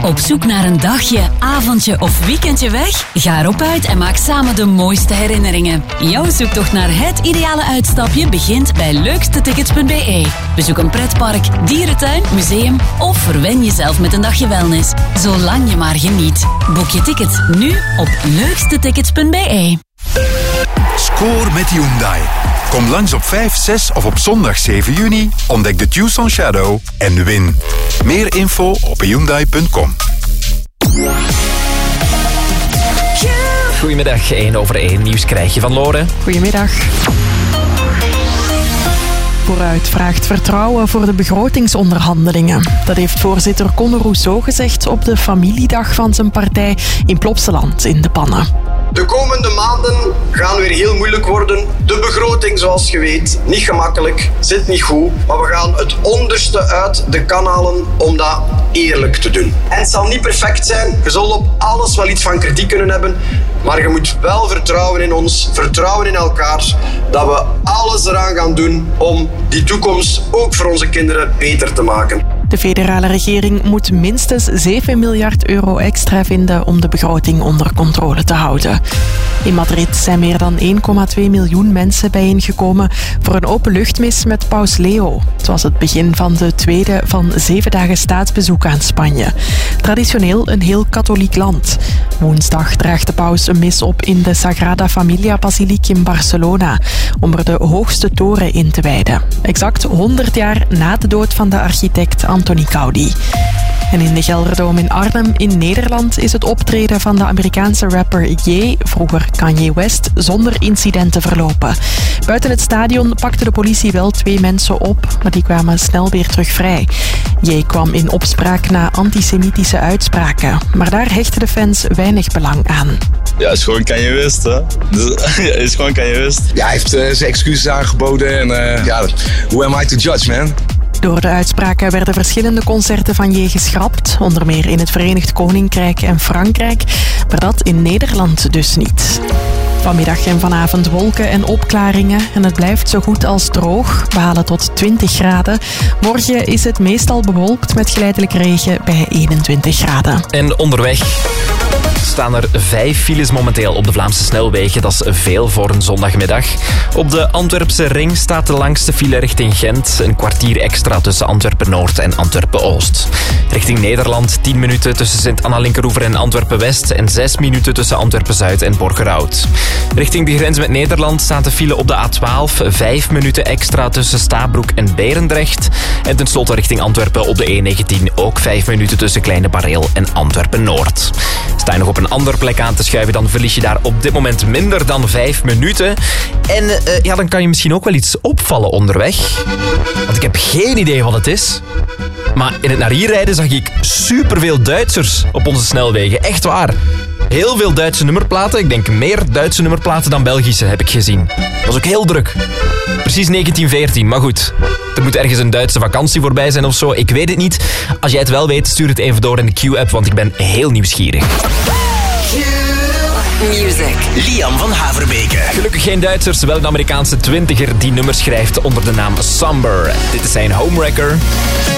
Op zoek naar een dagje, avondje of weekendje weg? Ga erop uit en maak samen de mooiste herinneringen. Jouw zoektocht naar het ideale uitstapje begint bij leukstetickets.be. Bezoek een pretpark, dierentuin, museum of verwen jezelf met een dagje wellness. Zolang je maar geniet. Boek je tickets nu op leukstetickets.be. Score met Hyundai. Kom langs op 5, 6 of op zondag 7 juni. Ontdek de Tucson Shadow en win. Meer info op Hyundai.com. Goedemiddag, 1/1 nieuws krijg je van Lore. Goedemiddag. Vooruit vraagt vertrouwen voor de begrotingsonderhandelingen. Dat heeft voorzitter Conor Rousseau gezegd op de familiedag van zijn partij in Plopsaland in De Pannen. De komende maanden gaan weer heel moeilijk worden. De begroting, zoals je weet, niet gemakkelijk, zit niet goed. Maar we gaan het onderste uit de kan halen om dat eerlijk te doen. En het zal niet perfect zijn. Je zult op alles wel iets van kritiek kunnen hebben. Maar je moet wel vertrouwen in ons, vertrouwen in elkaar. Dat we alles eraan gaan doen om die toekomst ook voor onze kinderen beter te maken. De federale regering moet minstens 7 miljard euro extra vinden om de begroting onder controle te houden. In Madrid zijn meer dan 1,2 miljoen mensen bijeengekomen voor een openluchtmis met paus Leo. Het was het begin van de tweede van 7 dagen staatsbezoek aan Spanje. Traditioneel een heel katholiek land. Woensdag draagt de paus een mis op in de Sagrada Familia Basiliek in Barcelona om er de hoogste toren in te wijden. Exact 100 jaar na de dood van de architect Antoni Gaudi. En in de Gelderdoom in Arnhem in Nederland is het optreden van de Amerikaanse rapper Ye, vroeger Kanye West, zonder incidenten verlopen. Buiten het stadion pakte de politie wel 2 mensen op, maar die kwamen snel weer terug vrij. Ye kwam in opspraak na antisemitische uitspraken, maar daar hechten de fans weinig belang aan. Ja, is gewoon Kanye West, hè. Is gewoon Kanye West. Ja, hij heeft zijn excuses aangeboden en who am I to judge, man? Door de uitspraken werden verschillende concerten van Ye geschrapt, onder meer in het Verenigd Koninkrijk en Frankrijk, maar dat in Nederland dus niet. Vanmiddag en vanavond wolken en opklaringen en het blijft zo goed als droog. We halen tot 20 graden. Morgen is het meestal bewolkt met geleidelijk regen bij 21 graden. En onderweg staan er 5 files momenteel op de Vlaamse snelwegen. Dat is veel voor een zondagmiddag. Op de Antwerpse ring staat de langste file richting Gent. Een kwartier extra tussen Antwerpen-Noord en Antwerpen-Oost. Richting Nederland 10 minuten tussen Sint-Anna-Linkeroever en Antwerpen-West en 6 minuten tussen Antwerpen-Zuid en Borgerhout. Richting de grens met Nederland staat de file op de A12. 5 minuten extra tussen Stabroek en Berendrecht. En tenslotte richting Antwerpen op de E19 ook 5 minuten tussen Kleine Bareel en Antwerpen-Noord. Sta je nog op een andere plek aan te schuiven, dan verlies je daar op dit moment minder dan 5 minuten. En dan kan je misschien ook wel iets opvallen onderweg. Want ik heb geen idee wat het is. Maar in het naar hier rijden zag ik superveel Duitsers op onze snelwegen. Echt waar. Heel veel Duitse nummerplaten. Ik denk meer Duitse nummerplaten dan Belgische heb ik gezien. Dat was ook heel druk. Precies 1914, maar goed. Er moet ergens een Duitse vakantie voorbij zijn of zo. Ik weet het niet. Als jij het wel weet, stuur het even door in de Q-app, want ik ben heel nieuwsgierig. Music. Liam van Haverbeke. Gelukkig geen Duitsers, wel een Amerikaanse 20er die nummers schrijft onder de naam Somber. Dit is zijn Homewrecker.